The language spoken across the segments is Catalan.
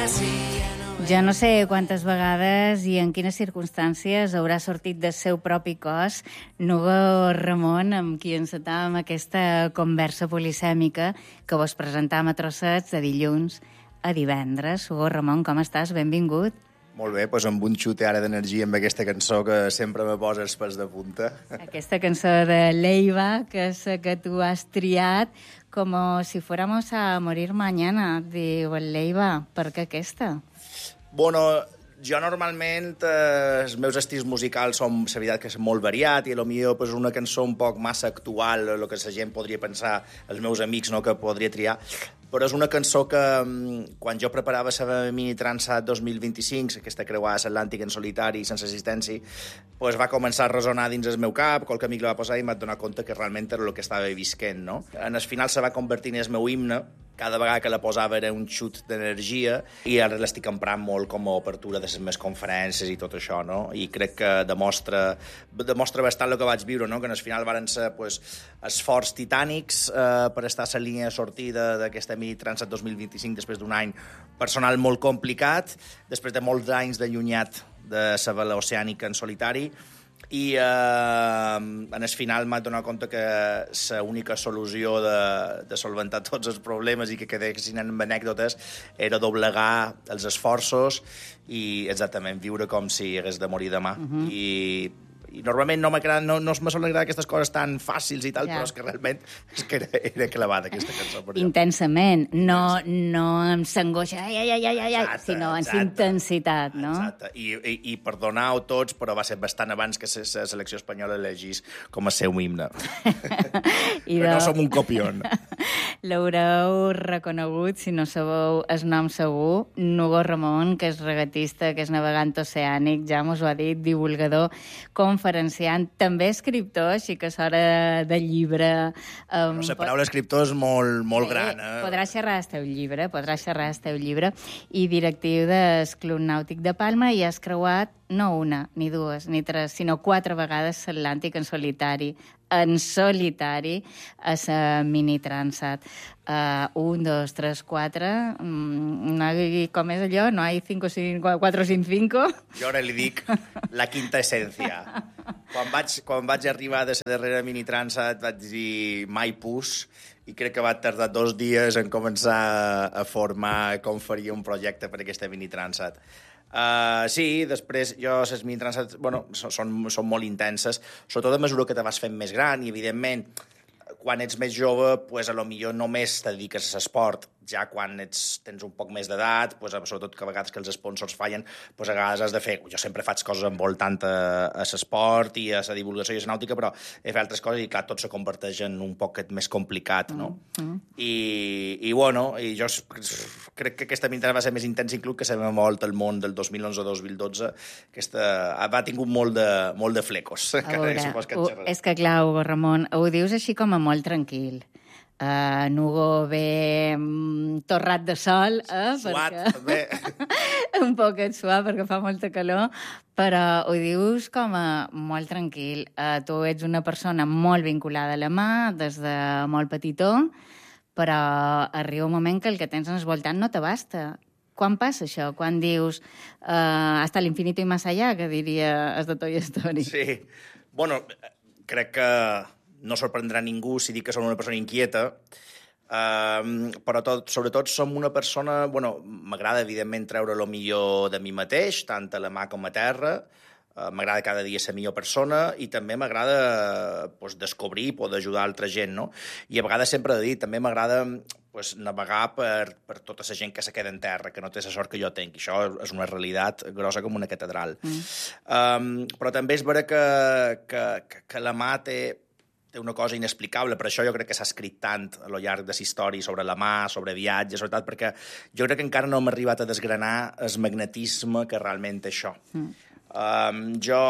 Jo no sé quantes vegades i en quines circumstàncies haurà sortit del seu propi cos Nugo Ramon, amb qui encetàvem aquesta conversa polisèmica que vos presentàvem a trossets de dilluns a divendres. Hugo Ramon, com estàs? Benvingut. Molt bé, doncs amb un xute ara d'energia amb aquesta cançó que sempre me posa els pèls de punta. Aquesta cançó de Leiva, que és que tu has triat com si fuéramos a morir mañana. Diu el Leiva, per què aquesta? Bueno, jo normalment els meus estils musicals són, la veritat, que és molt variat i potser pues, una cançó un poc massa actual, el que la gent podria pensar, els meus amics, no, que podria triar, però és una cançó que, quan jo preparava la Mini Transat 2025, aquesta creuada l'Atlàntic en solitari, sense assistència, pues va començar a resonar dins el meu cap, qualque amic la va posar i m'ha donat compte que realment era el que estava visquent, no? En el final se va convertir en el meu himne, cada vegada que la posava era un xut d'energia i ara l'estic emprant molt com a obertura de les meves conferències i tot això, no? I crec que demostra bastant el que vaig viure, no? Que al final varen ser pues, esforços titànics per estar a la línia de sortida d'aquesta Mini Transat 2025 després d'un any personal molt complicat, després de molts anys d'allunyat de la vela oceànica en solitari, i en el final m'ha donat compte que l'única solució de solventar tots els problemes i que quedessin en anècdotes era doblegar els esforços i exactament viure com si hagués de morir demà. I normalment no me solen agradar aquestes coses tan fàcils i tal, però és que realment era clavada aquesta cançó. Intensament, no amb s'angoixa, sinó amb intensitat, no? Exacte, i perdoneu tots, però va ser bastant abans que la selecció espanyola elegís com a seu himne. Que no som un copión. L'haureu reconegut, si no sabeu el nom segur, Nugo Ramon, que és regatista, que és navegant oceànic, ja mos ho ha dit, divulgador, conferenciant, també escriptor, així que s'hora de llibre. Però la paraula escriptor és molt gran. Podràs xerrar el teu llibre, i directiu del Club Nàutic de Palma, i has creuat no una, ni dues, ni tres, sinó 4 vegades l'Atlàntic en solitari a la Mini Transat. 1, 2, 3, 4... com és allò? No hay 5, 4 sin 5? Jo ara li dic la quinta essència. Quan vaig arribar de la darrera Mini Transat vaig dir mai pus, i crec que va tardar 2 dies en començar a formar com faria un projecte per aquesta Mini Transat. Sí, després les Mini Transat són molt intenses, sobretot a mesura que te vas fent més gran, i evidentment quan ets més jove, pues, potser només te dediques a l'esport. Ja quan tens un poc més d'edat, pues, sobretot que a vegades que els sponsors fallen, pues, a vegades has de fer... Jo sempre faig coses envoltant a l'esport i a la divulgació i a la nàutica, però he fet altres coses i, clar, tot se converteix en un poquet més complicat, no? I jo crec que aquesta Mini va ser més intensa inclús que la meva volta al món del 2011-2012. Va tingut molt de flecos. És que, clar, Hugo Ramon, ho dius així com a molt tranquil. Nugo ve torrat de sol, suat, també. Un poquet suat perquè fa molta calor, però ho dius com a molt tranquil. Tu ets una persona molt vinculada a la mà des de molt petitó, però arriba un moment que el que tens al voltant no t'abasta. Quan passa això? Quan dius hasta l'infinito i más allá, que diria el de Toy Story? Sí. Bueno, crec que no sorprendrà ningú si dic que som una persona inquieta, però sobretot som una persona... M'agrada, evidentment, treure el millor de mi mateix, tant a la mà com a terra. M'agrada cada dia ser millor persona i també m'agrada descobrir i poder ajudar altra gent, no? I a vegades sempre he de dir, també m'agrada navegar per tota la gent que se queda en terra, que no té la sort que jo tinc. I això és una realitat grossa com una catedral. Però també és vera que la mà té una cosa inexplicable, per això jo crec que s'ha escrit tant a lo llarg de la història sobre la mà, sobre viatges, sobretot perquè jo crec que encara no hem arribat a desgranar el magnetisme que realment té això. Jo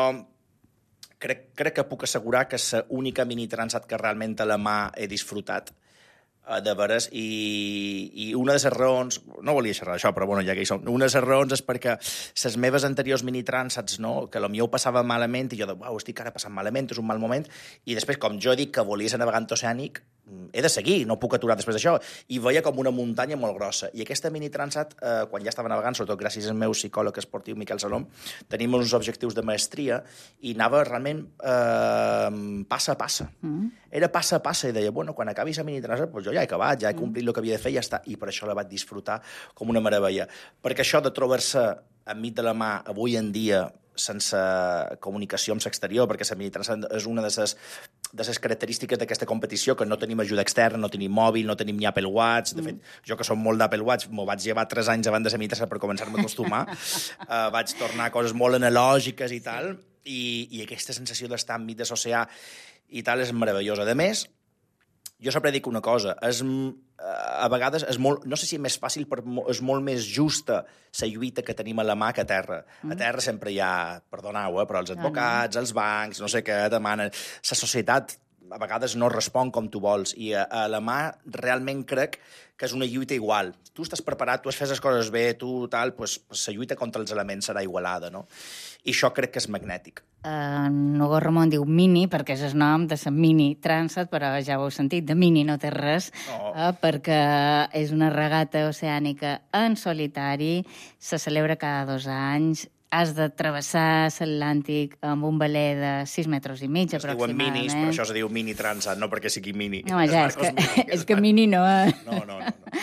crec que puc assegurar que és l'única Mini Transat que realment a la mà he disfrutat de veres, i una de les raons, no volia xerrar d'això, però ja que hi som, una de les raons és perquè les meves anteriors Mini Transats, no, que potser ho passava malament, i jo estic ara passant malament, és un mal moment, i després, com jo dic que volia ser navegant oceànic, he de seguir, no puc aturar després d'això. I veia com una muntanya molt grossa. I aquesta mini Transat, quan ja estava navegant, sobretot gràcies al meu psicòleg esportiu, Miquel Salom, tenim uns objectius de maestria i anava realment passa a passa. Era passa a passa i deia, bueno, quan acabi la mini Transat, doncs jo ja he acabat, ja he complit el que havia de fer i ja està. I per això la vaig disfrutar com una meravella. Perquè això de trobar-se enmig de la mà avui en dia sense comunicació amb l'exterior, perquè la mini Transat és una de les característiques d'aquesta competició, que no tenim ajuda externa, no tenim mòbil, no tenim ni Apple Watch. De fet, jo que som molt d'Apple Watch, m'ho vaig llevar 3 anys abans de la mini Transat per començar-me a acostumar. Vaig tornar a coses molt analògiques i tal, i aquesta sensació d'estar enmig de l'oceà i tal és meravellosa. A més, jo sempre dic una cosa, a vegades és molt, no sé si és més fàcil, però és molt més justa la lluita que tenim a la mà que a terra. A terra sempre hi ha, perdoneu, però els advocats, els bancs, no sé què, demanen. La societat a vegades no respon com tu vols, i a la mà realment crec que és una lluita igual. Tu estàs preparat, tu has fet les coses bé, tu tal, doncs la lluita contra els elements serà igualada, no? I això crec que és magnètic. Hugo Ramon diu mini, perquè és el nom de la mini Transat, però ja ho heu sentit, de mini no té res, perquè és una regata oceànica en solitari, se celebra cada 2 anys, has de travessar l'Atlàntic amb un veler de 6 metres i mig, aproximadament. Es diuen minis, però això es diu mini Transat, no perquè sigui mini. No, ja, és que mini no... No.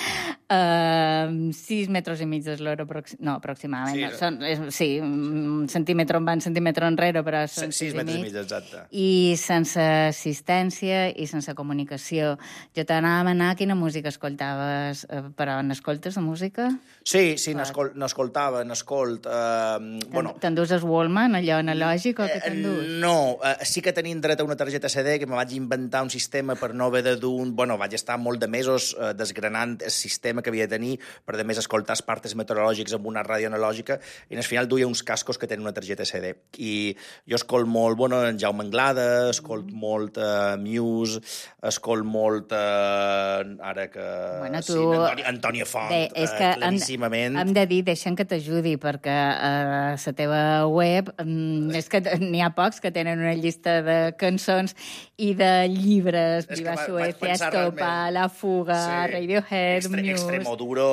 6 metres i mig d'eslora, no, aproximadament. Sí, un centímetre en van, centímetre enrere, però són 6 metres i mig, exacte. I sense assistència i sense comunicació. Jo t'anava a demanar quina música escoltaves, però n'escoltes de música? Sí, n'escoltava, n'escolt. T'endús el Wallman, allò analògic, o què t'endús? No, sí que tenim dret a una targeta CD, que me vaig inventar un sistema per no haver de dur... Bueno, vaig estar molt de mesos desgranant el sistema que havia de tenir per, a més, escoltar els partes meteorològics amb una ràdio analògica, i al final duia uns cascos que tenen una targeta CD. I jo escolt molt, en Jaume Anglada, escolt molt Muse, escolt molt, ara que... Antònia Font, claríssimament. Hem de dir, deixa'm que t'ajudi, perquè la teva web és que n'hi ha pocs que tenen una llista de cançons i de llibres, Viva Suecia, Estopa, La Fuga, Radiohead, Muse... Extremoduro,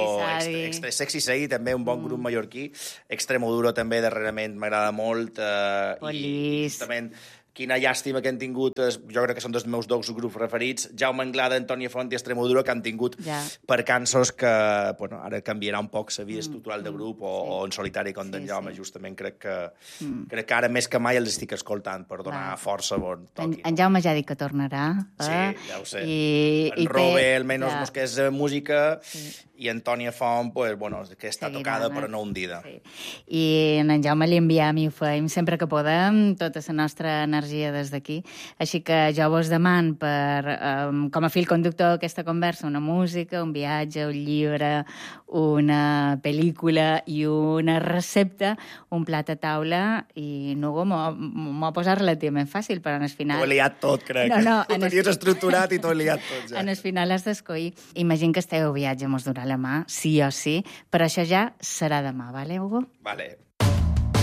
Sexy Sadie, també un bon grup mallorquí. Extremoduro també darrerament m'agrada molt. Police. Quina llàstima que han tingut, jo crec que són dels meus 2 grups preferits, Jaume Anglada, Antònia Font i Extremoduro, que han tingut percanços que ara canviarà un poc la vida estructural de grup o en solitari com d'en Jaume. Justament crec que ara més que mai els estic escoltant per donar força on toqui. En Jaume ja ha dit que tornarà. Sí, ja ho sé. En Robe, almenys mos que és música, i Antònia Font, que està tocada però no hundida. I en Jaume li enviem i ho fem sempre que podem, tota la nostra energia des d'aquí. Així que jo vos deman com a fil conductor d'aquesta conversa, una música, un viatge, un llibre, una pel·lícula i una recepta, un plat a taula, i Hugo m'ho ha posat relativament fàcil, però en el final... T'ho he liat tot, crec. No, ho tenies estructurat i t'ho he liat tot, ja. En el final has d'escollir. Imagina que esteu a viatge, mos durà la mà, sí o sí, però això ja serà demà, vale, Hugo? Vale.